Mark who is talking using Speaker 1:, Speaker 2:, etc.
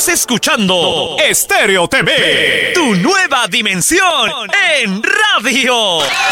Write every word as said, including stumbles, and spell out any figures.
Speaker 1: Estás escuchando Estéreo T V, tu nueva dimensión en radio.